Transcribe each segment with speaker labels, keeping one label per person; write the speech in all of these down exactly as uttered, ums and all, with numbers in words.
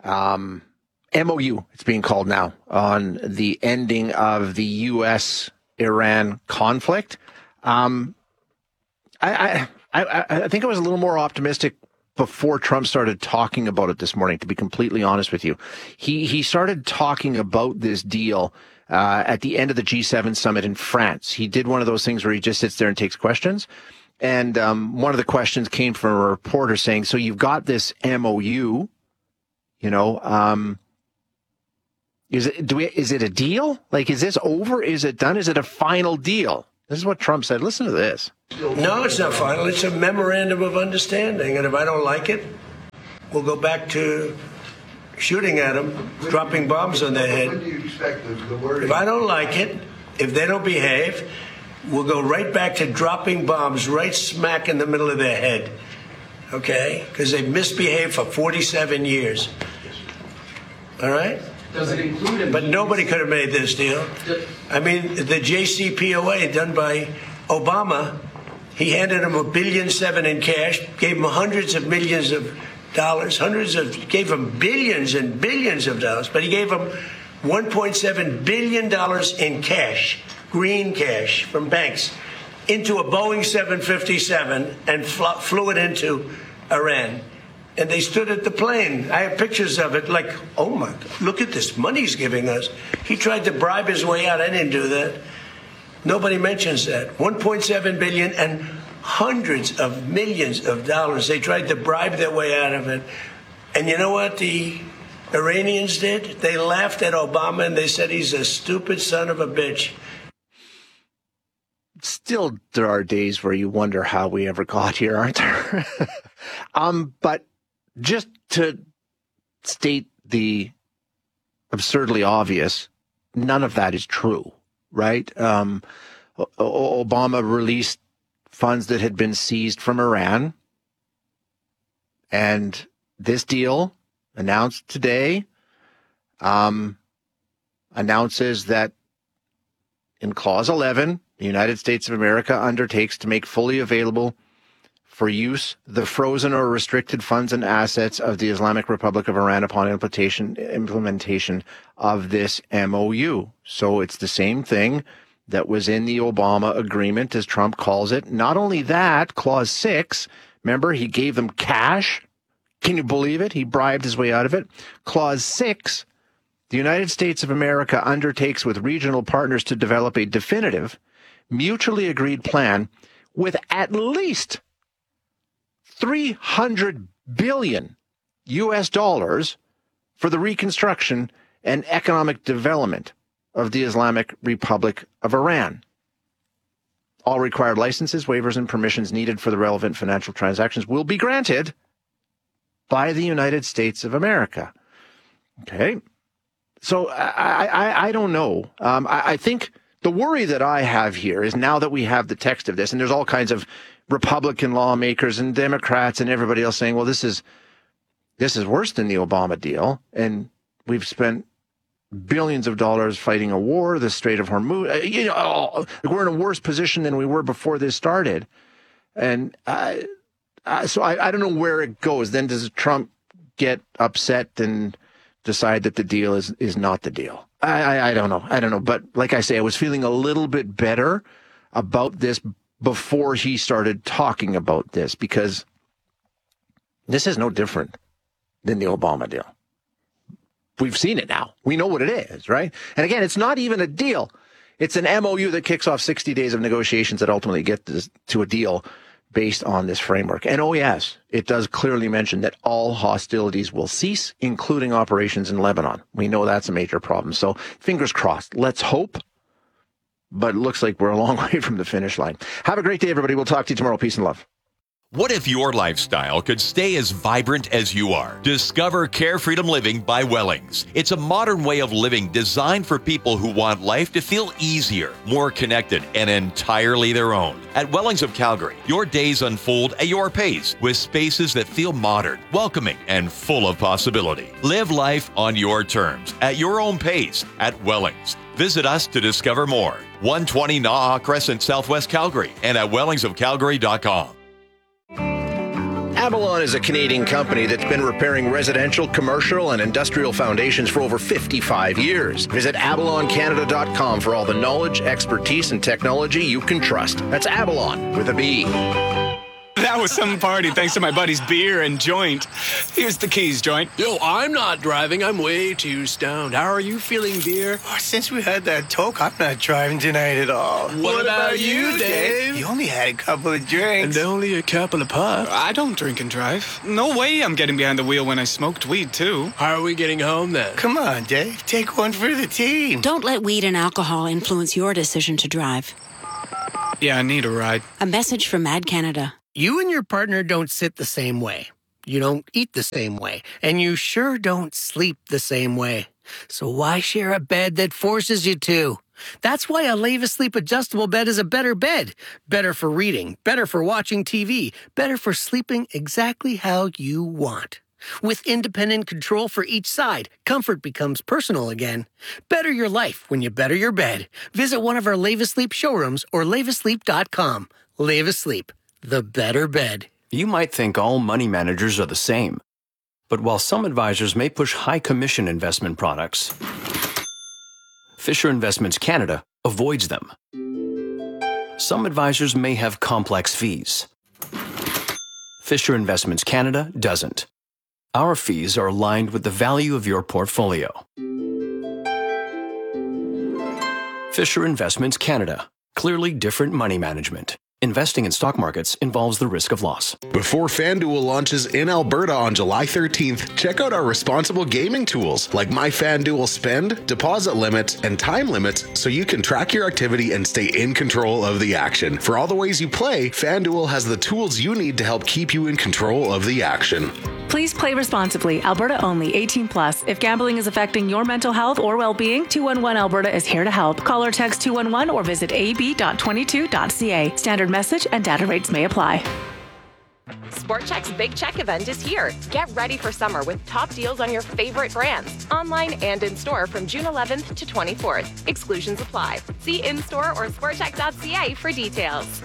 Speaker 1: um, M O U, it's being called now, on the ending of the U S Iran conflict. Um, I, I, I, I think I was a little more optimistic before Trump started talking about it this morning, to be completely honest with you. He, he started talking about this deal uh, at the end of the G seven summit in France. He did one of those things where he just sits there and takes questions. And um, one of the questions came from a reporter saying, so you've got this M O U, you know, um, is it, do we, is it a deal? Like, is this over? Is it done? Is it a final deal? This is what Trump said. Listen to this.
Speaker 2: No, it's not final. It's a memorandum of understanding. And if I don't like it, we'll go back to shooting at them, dropping bombs on their head.
Speaker 3: When do you expect the, the word?
Speaker 2: If I don't like it, if they don't behave, we'll go right back to dropping bombs right smack in the middle of their head. Okay? Because they've misbehaved for forty-seven years. All right?
Speaker 4: Does it include?
Speaker 2: But nobody could have made this deal. I mean, the J C P O A done by Obama, he handed him a billion seven in cash, gave him hundreds of millions of dollars, hundreds of, gave him billions and billions of dollars, but he gave him one point seven billion dollars in cash, green cash from banks, into a Boeing seven fifty-seven and fl- flew it into Iran. And they stood at the plane. I have pictures of it like, oh my God, look at this money he's giving us. He tried to bribe his way out. I didn't do that. Nobody mentions that. one point seven billion dollars and hundreds of millions of dollars. They tried to bribe their way out of it. And you know what the Iranians did? They laughed at Obama and they said he's a stupid son of a bitch.
Speaker 1: Still, there are days where you wonder how we ever got here, aren't there? um, but just to state the absurdly obvious, none of that is true, right? Um, o- Obama released funds that had been seized from Iran. And this deal, announced today, um, announces that in Clause eleven, the United States of America undertakes to make fully available for use the frozen or restricted funds and assets of the Islamic Republic of Iran upon implementation, implementation of this M O U. So it's the same thing that was in the Obama agreement, as Trump calls it. Not only that, Clause six, remember, he gave them cash. Can you believe it? He bribed his way out of it. Clause six, the United States of America undertakes with regional partners to develop a definitive, mutually agreed plan with at least three hundred billion U S dollars for the reconstruction and economic development of the Islamic Republic of Iran. All required licenses, waivers, and permissions needed for the relevant financial transactions will be granted by the United States of America. Okay. So I, I, I don't know. Um, I, I think the worry that I have here is, now that we have the text of this, and there's all kinds of Republican lawmakers and Democrats and everybody else saying, well, this is this is worse than the Obama deal, and we've spent billions of dollars fighting a war, the Strait of Hormuz. You know, we're in a worse position than we were before this started. And I, I, so I, I don't know where it goes. Then does Trump get upset and decide that the deal is, is not the deal? I, I, I don't know. I don't know. But like I say, I was feeling a little bit better about this before he started talking about this, because this is no different than the Obama deal. We've seen it now. We know what it is, right? And again, it's not even a deal. It's an M O U that kicks off sixty days of negotiations that ultimately get this, to a deal based on this framework. And oh yes, it does clearly mention that all hostilities will cease, including operations in Lebanon. We know that's a major problem. So fingers crossed. Let's hope. But it looks like we're a long way from the finish line. Have a great day, everybody. We'll talk to you tomorrow. Peace and love.
Speaker 5: What if your lifestyle could stay as vibrant as you are? Discover Care Freedom Living by Wellings. It's a modern way of living designed for people who want life to feel easier, more connected, and entirely their own. At Wellings of Calgary, your days unfold at your pace with spaces that feel modern, welcoming, and full of possibility. Live life on your terms, at your own pace, at Wellings. Visit us to discover more. one twenty Naha Crescent, Southwest Calgary, and at wellings of calgary dot com.
Speaker 1: Avalon is a Canadian company that's been repairing residential, commercial, and industrial foundations for over fifty-five years. Visit avalon canada dot com for all the knowledge, expertise, and technology you can trust. That's Avalon with a B.
Speaker 3: That was some party thanks to my buddy's beer and joint. Here's the keys, joint.
Speaker 4: Yo, I'm not driving. I'm way too stoned. How are you feeling, beer?
Speaker 6: Oh, since we had that talk, I'm not driving tonight at all.
Speaker 4: What, what about, about you, Dave?
Speaker 6: You only had a couple of drinks.
Speaker 4: And only a couple of puffs.
Speaker 3: I don't drink and drive. No way I'm getting behind the wheel when I smoked weed, too.
Speaker 4: How are we getting home, then?
Speaker 6: Come on, Dave. Take one for the team.
Speaker 7: Don't let weed and alcohol influence your decision to drive.
Speaker 3: Yeah, I need a ride.
Speaker 7: A message from Mad Canada.
Speaker 8: You and your partner don't sit the same way. You don't eat the same way. And you sure don't sleep the same way. So why share a bed that forces you to? That's why a Leva Sleep adjustable bed is a better bed. Better for reading, better for watching T V, better for sleeping exactly how you want. With independent control for each side, comfort becomes personal again. Better your life when you better your bed. Visit one of our Leva Sleep showrooms or leva sleep dot com. Leva Sleep. The better bed.
Speaker 9: You might think all money managers are the same. But while some advisors may push high commission investment products, Fisher Investments Canada avoids them. Some advisors may have complex fees. Fisher Investments Canada doesn't. Our fees are aligned with the value of your portfolio. Fisher Investments Canada. Clearly different money management. Investing in stock markets involves the risk of loss.
Speaker 10: Before FanDuel launches in Alberta on July thirteenth, check out our responsible gaming tools like My FanDuel Spend, deposit limits, and time limits so you can track your activity and stay in control of the action. For all the ways you play, FanDuel has the tools you need to help keep you in control of the action.
Speaker 11: Please play responsibly. Alberta only. eighteen plus. If gambling is affecting your mental health or well-being, two one one Alberta is here to help. Call or text two one one or visit a b dot twenty-two dot c a. Standard message and data rates may apply.
Speaker 12: SportCheck's Big Check event is here. Get ready for summer with top deals on your favorite brands, online and in-store from June eleventh to twenty-fourth. Exclusions apply. See in-store or sportcheck dot c a for details.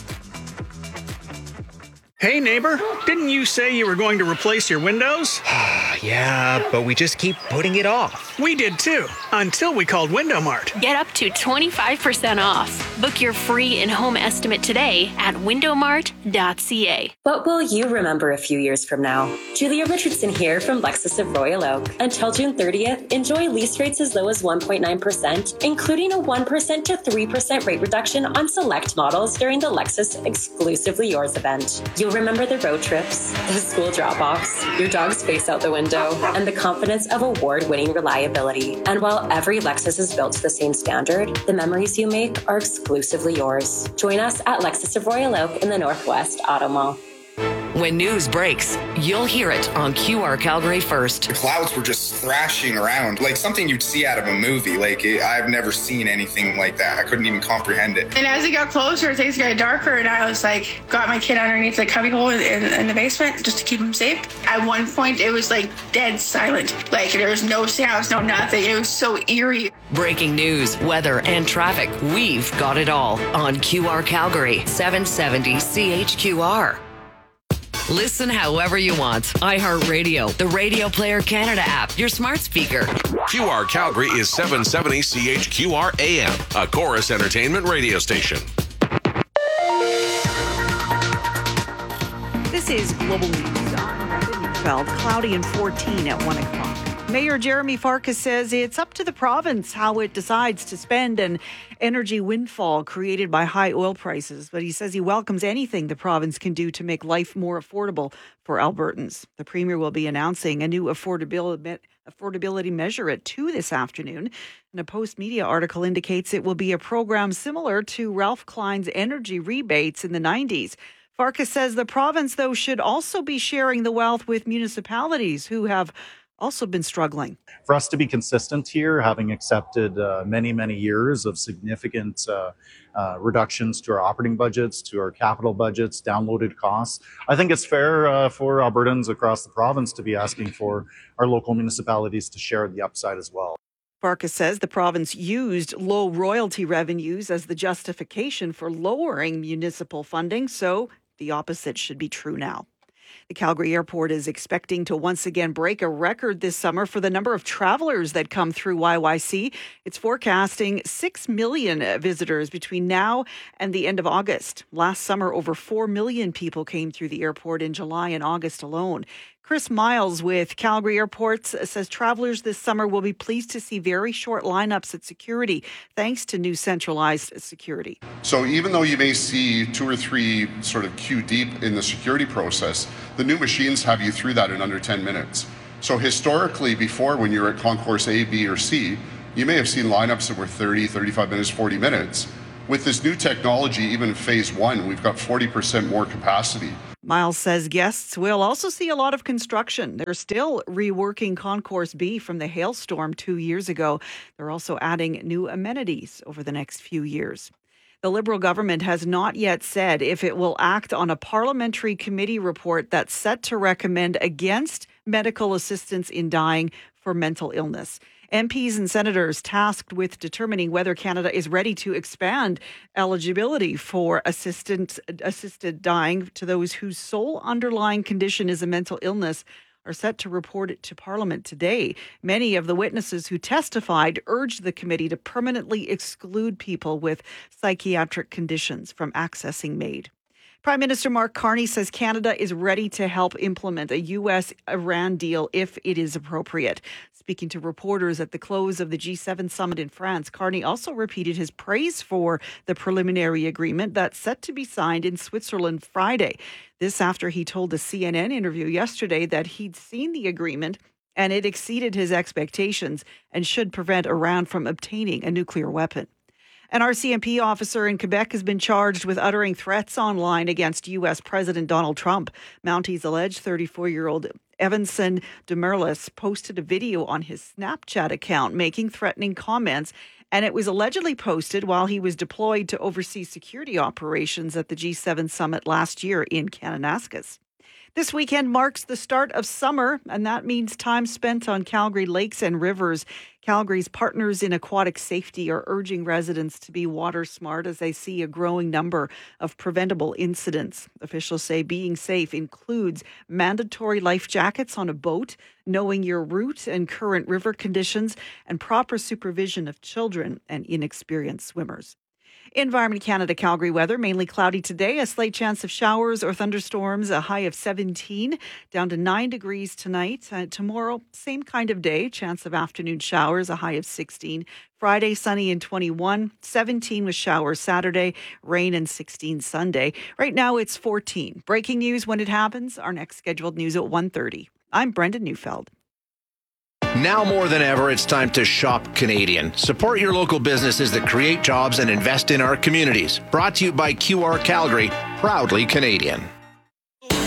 Speaker 13: Hey neighbor, didn't you say you were going to replace your windows?
Speaker 14: Yeah, but we just keep putting it off.
Speaker 13: We did too, until we called Window Mart.
Speaker 15: Get up to twenty-five percent off. Book your free in-home estimate today at window mart dot c a.
Speaker 16: What will you remember a few years from now? Julia Richardson here from Lexus of Royal Oak. Until June thirtieth, enjoy lease rates as low as one point nine percent, including a one percent to three percent rate reduction on select models during the Lexus Exclusively Yours event. You'll remember the road trips, the school drop-offs, your dog's face out the window, and the confidence of award-winning reliability. And while every Lexus is built to the same standard, the memories you make are exclusively yours. Join us at Lexus of Royal Oak in the Northwest Auto Mall.
Speaker 17: When news breaks, you'll hear it on Q R Calgary First.
Speaker 18: The clouds were just thrashing around, like something you'd see out of a movie. Like, it, I've never seen anything like that. I couldn't even comprehend it.
Speaker 19: And as it got closer, things got darker, and I was like, got my kid underneath the cubbyhole in, in the basement just to keep him safe. At one point, it was like dead silent. Like, there was no sounds, no nothing. It was so eerie.
Speaker 17: Breaking news, weather, and traffic. We've got it all on Q R Calgary, seven seventy C H Q R. Listen however you want. iHeartRadio, the Radio Player Canada app, your smart speaker.
Speaker 20: Q R Calgary is seven seventy C H Q R A M, a Chorus Entertainment radio station.
Speaker 21: This is Global News. I'm Sydney Feld, cloudy and fourteen at one o'clock. Mayor Jeremy Farkas says it's up to the province how it decides to spend an energy windfall created by high oil prices. But he says he welcomes anything the province can do to make life more affordable for Albertans. The Premier will be announcing a new affordability, affordability measure at two this afternoon. And a Post-Media article indicates it will be a program similar to Ralph Klein's energy rebates in the nineties. Farkas says the province, though, should also be sharing the wealth with municipalities who have also been struggling.
Speaker 22: For us to be consistent here, having accepted uh, many, many years of significant uh, uh, reductions to our operating budgets, to our capital budgets, downloaded costs, I think it's fair uh, for Albertans across the province to be asking for our local municipalities to share the upside as well.
Speaker 21: Farkas says the province used low royalty revenues as the justification for lowering municipal funding, so the opposite should be true now. The Calgary Airport is expecting to once again break a record this summer for the number of travelers that come through Y Y C. It's forecasting six million visitors between now and the end of August. Last summer, over four million people came through the airport in July and August alone. Chris Miles with Calgary Airports says travelers this summer will be pleased to see very short lineups at security thanks to new centralized security.
Speaker 2: So even though you may see two or three sort of queue deep in the security process, the new machines have you through that in under ten minutes. So historically, before, when you were at concourse A, B, or C, you may have seen lineups that were thirty, thirty-five minutes, forty minutes. With this new technology, even phase one, we've got forty percent more capacity.
Speaker 21: Miles says guests will also see a lot of construction. They're still reworking Concourse B from the hailstorm two years ago. They're also adding new amenities over the next few years. The Liberal government has not yet said if it will act on a parliamentary committee report that's set to recommend against medical assistance in dying for mental illness. M Ps and senators tasked with determining whether Canada is ready to expand eligibility for assistant, assisted dying to those whose sole underlying condition is a mental illness are set to report it to Parliament today. Many of the witnesses who testified urged the committee to permanently exclude people with psychiatric conditions from accessing MAID. Prime Minister Mark Carney says Canada is ready to help implement a U S Iran deal if it is appropriate. Speaking to reporters at the close of the G seven summit in France, Carney also repeated his praise for the preliminary agreement that's set to be signed in Switzerland Friday. This after he told a C N N interview yesterday that he'd seen the agreement and it exceeded his expectations and should prevent Iran from obtaining a nuclear weapon. An R C M P officer in Quebec has been charged with uttering threats online against U S President Donald Trump. Mounties alleged thirty-four-year-old Evanson Demerlis posted a video on his Snapchat account making threatening comments, and it was allegedly posted while he was deployed to oversee security operations at the G seven summit last year in Kananaskis. This weekend marks the start of summer, and that means time spent on Calgary lakes and rivers. Calgary's partners in aquatic safety are urging residents to be water smart as they see a growing number of preventable incidents. Officials say being safe includes mandatory life jackets on a boat, knowing your route and current river conditions, and proper supervision of children and inexperienced swimmers. Environment Canada Calgary weather, mainly cloudy today, a slight chance of showers or thunderstorms, a high of seventeen, down to nine degrees tonight. Uh, tomorrow, same kind of day, chance of afternoon showers, a high of sixteen. Friday, sunny and twenty-one, seventeen with showers Saturday, rain and sixteen Sunday. Right now, it's fourteen. Breaking news when it happens, our next scheduled news at one thirty. I'm Brendan Neufeld.
Speaker 1: Now more than ever, it's time to shop Canadian. Support your local businesses that create jobs and invest in our communities. Brought to you by Q R Calgary, proudly Canadian.